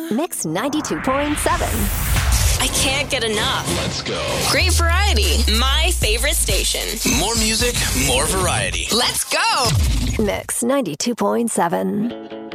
Mix 92.7. I can't get enough. Let's go. Great variety. My favorite station. More music, more variety. Let's go. Mix 92.7.